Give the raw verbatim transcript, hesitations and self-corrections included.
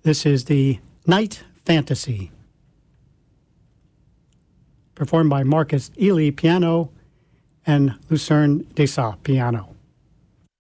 This is the Night Fantasy, performed by Marcus Ely, piano, and Lucerne Dessau, piano.